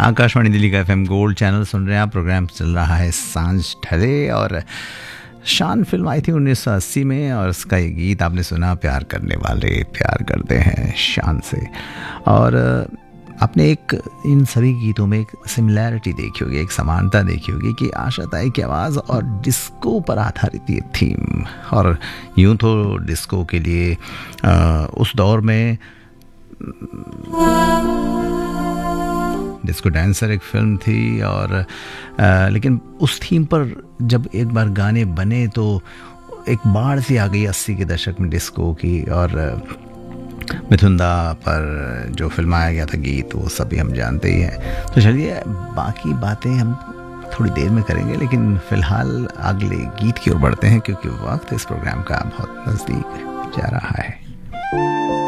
आकाशवाणी दिल्ली का FM gold channel सुन रहे हैं आप। प्रोग्राम चल रहा है सांझ ढले और शान फिल्म आई थी 1980 में और उसका ये गीत आपने सुना, प्यार करने वाले प्यार करते हैं शान से। और आपने एक इन सभी गीतों में एक सिमिलैरिटी देखी होगी, एक समानता देखी होगी कि आशा ताई की आवाज़ और डिस्को पर आधारित ये थीम। और यूं तो डिस्को के लिए उस दौर में डिस्को डांसर एक फिल्म थी और लेकिन उस थीम पर जब एक बार गाने बने तो एक बाढ़ सी आ गई 80 के दशक में डिस्को की। और मिथुंदा पर जो फिल्माया गया था गीत वो सभी हम जानते ही हैं। तो चलिए बाकी बातें हम थोड़ी देर में करेंगे, लेकिन फ़िलहाल अगले गीत की ओर बढ़ते हैं क्योंकि वक्त इस प्रोग्राम का बहुत नज़दीक जा रहा है।